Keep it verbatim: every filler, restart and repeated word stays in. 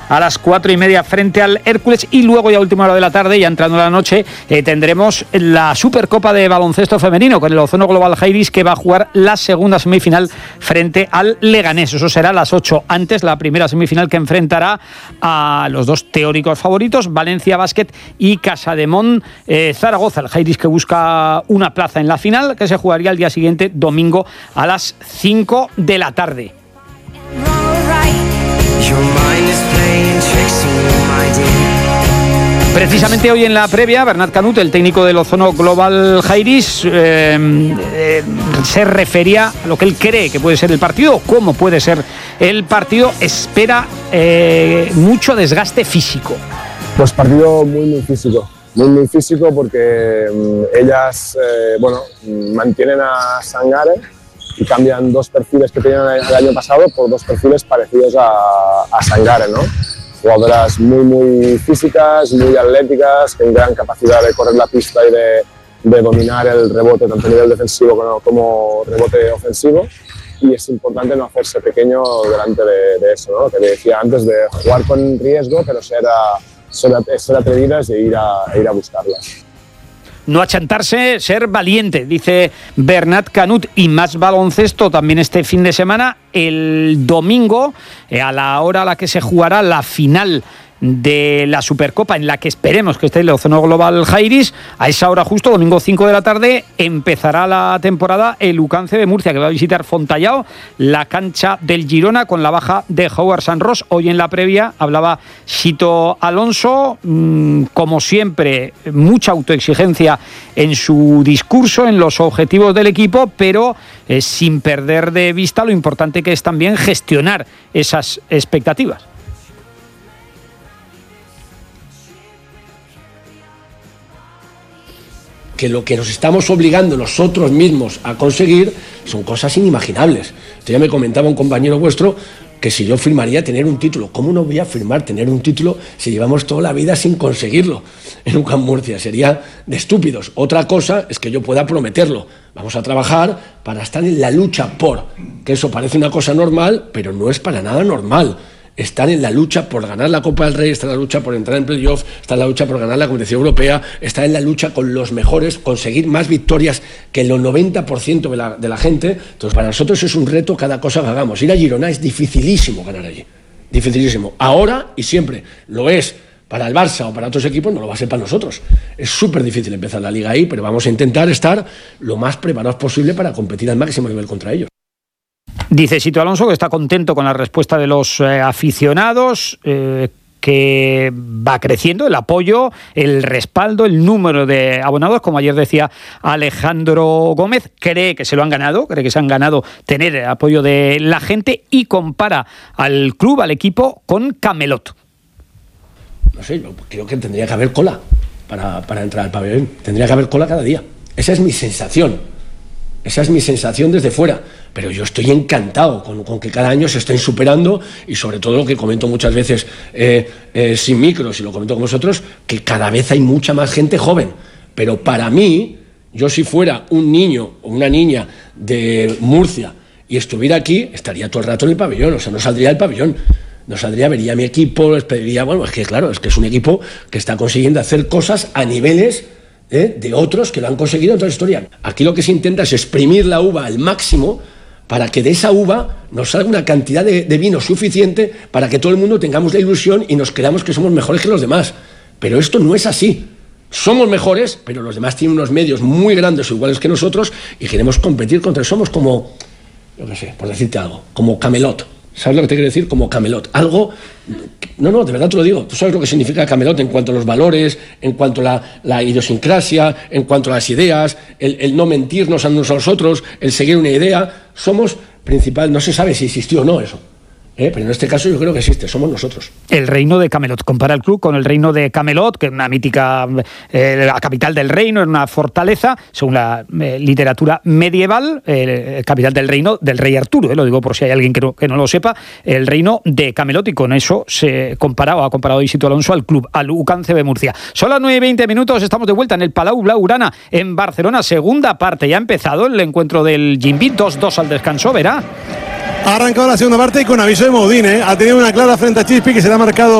a las cuatro y media frente al Hércules, y luego ya a última hora de la tarde, ya entrando la noche, eh, tendremos la Supercopa de baloncesto femenino con el Ozono Global Jairis, que va a jugar la segunda semifinal frente al Leganés. Eso será a las ocho. Antes, la primera semifinal, que enfrentará a los dos teóricos favoritos, Valencia Basket y Casademont eh, Zaragoza. El Jairis, que busca una plaza en la final, que se jugaría el día siguiente, domingo, a las cinco de la tarde. Precisamente hoy en la previa, Bernat Canut, el técnico del Ozono Global Jairis, eh, eh, se refería a lo que él cree que puede ser el partido, cómo puede ser el partido. Espera eh, mucho desgaste físico. Pues partido muy, muy físico. Muy, muy físico porque um, ellas, eh, bueno, mantienen a Sangare y cambian dos perfiles que tenían el año pasado por dos perfiles parecidos a, a Sangare, ¿no? Jugadoras muy, muy físicas, muy atléticas, con gran capacidad de correr la pista y de, de dominar el rebote, tanto a nivel defensivo como, como rebote ofensivo. Y es importante no hacerse pequeño delante de, de eso, ¿no? Lo que decía antes, de jugar con riesgo, pero ser, a, ser, a, ser atrevidas e ir a, e ir a buscarlas. No achantarse, ser valiente, dice Bernat Canut. Y más baloncesto también este fin de semana, el domingo, eh, a la hora a la que se jugará la final de la Supercopa, en la que esperemos que esté el Ozono Global Jairis. A esa hora justo, domingo cinco de la tarde, empezará la temporada el Ucance de Murcia, que va a visitar Fontallao, la cancha del Girona, con la baja de Howard San Ross. Hoy en la previa hablaba Sito Alonso, mmm, como siempre, mucha autoexigencia en su discurso, en los objetivos del equipo, pero eh, sin perder de vista lo importante que es también gestionar esas expectativas. Que lo que nos estamos obligando nosotros mismos a conseguir son cosas inimaginables. Esto ya me comentaba un compañero vuestro que si yo firmaría tener un título. ¿Cómo no voy a firmar tener un título si llevamos toda la vida sin conseguirlo en U C A M Murcia? Sería de estúpidos. Otra cosa es que yo pueda prometerlo. Vamos a trabajar para estar en la lucha por, que eso parece una cosa normal, pero no es para nada normal. Están en la lucha por ganar la Copa del Rey, está en la lucha por entrar en playoff, está en la lucha por ganar la competición europea, está en la lucha con los mejores, conseguir más victorias que el noventa por ciento de la, de la gente. Entonces, para nosotros es un reto cada cosa que hagamos. Ir a Girona es dificilísimo ganar allí, dificilísimo. Ahora y siempre lo es para el Barça o para otros equipos, no lo va a ser para nosotros. Es súper difícil empezar la liga ahí, pero vamos a intentar estar lo más preparados posible para competir al máximo nivel contra ellos. Dice Sito Alonso que está contento con la respuesta de los eh, aficionados, eh, que va creciendo el apoyo, el respaldo, el número de abonados, como ayer decía Alejandro Gómez. Cree que se lo han ganado, cree que se han ganado tener el apoyo de la gente, y compara al club, al equipo, con Camelot. No sé, yo creo que tendría que haber cola para, para entrar al pabellón. Tendría que haber cola cada día. Esa es mi sensación. Esa es mi sensación desde fuera, pero yo estoy encantado con, con que cada año se estén superando, y sobre todo lo que comento muchas veces eh, eh, sin micros, y lo comento con vosotros, que cada vez hay mucha más gente joven. Pero para mí, yo si fuera un niño o una niña de Murcia y estuviera aquí, estaría todo el rato en el pabellón, o sea, no saldría del pabellón. No saldría, vería a mi equipo, les pediría, bueno, es que claro, es que es un equipo que está consiguiendo hacer cosas a niveles ¿Eh? de otros que lo han conseguido en toda la historia. Aquí lo que se intenta es exprimir la uva al máximo para que de esa uva nos salga una cantidad de, de vino suficiente para que todo el mundo tengamos la ilusión y nos creamos que somos mejores que los demás. Pero esto no es así. Somos mejores, pero los demás tienen unos medios muy grandes o iguales que nosotros y queremos competir contra ellos. Somos como, yo qué sé, por decirte algo, como Camelot. ¿Sabes lo que te quiero decir? Como Camelot. Algo... No, no, de verdad te lo digo. Tú sabes lo que significa Camelot en cuanto a los valores, en cuanto a la, la idiosincrasia, en cuanto a las ideas, el, el no mentirnos a unos a los otros, el seguir una idea. Somos principal... No se sabe si existió o no eso. ¿Eh? Pero en este caso yo creo que existe, somos nosotros. El reino de Camelot, compara el club con el reino de Camelot, que es una mítica, eh, la capital del reino, es una fortaleza, según la eh, literatura medieval, eh, capital del reino del rey Arturo, eh, lo digo por si hay alguien que no, que no lo sepa, el reino de Camelot, y con eso se comparaba, ha comparado Sito Alonso al club, al U C A M C B Murcia. Son las nueve y veinte minutos, estamos de vuelta en el Palau Blaugrana, en Barcelona, segunda parte, ya ha empezado el encuentro del Gimbí, dos dos al descanso, verá. Ha arrancado la segunda parte y con aviso de Modín, ¿eh? Ha tenido una clara frente a Chispi que se le ha marcado